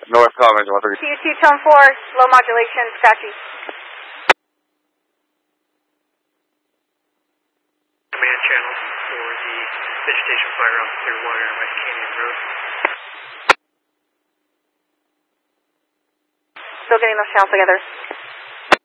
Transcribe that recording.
North College, 130. CU2 tone 4, low modulation, scratchy. Command channel for the vegetation fire off Clearwater and West Canyon Road. Still getting those channels together.